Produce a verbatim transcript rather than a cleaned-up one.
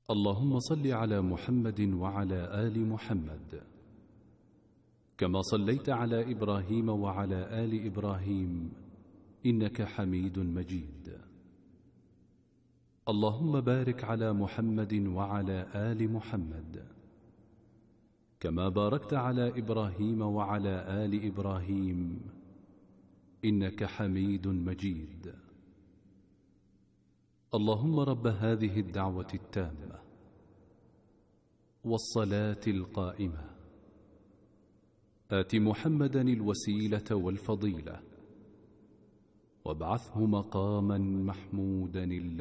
اللهم صل على محمد وعلى آل محمد كما صليت على إبراهيم وعلى آل إبراهيم إنك حميد مجيد. اللهم بارك على محمد وعلى آل محمد كما باركت على إبراهيم وعلى آل إبراهيم إنك حميد مجيد. اللهم رب هذه الدعوة التامة والصلاة القائمة آت محمدا الوسيلة والفضيلة وابعثه مقاما محمودا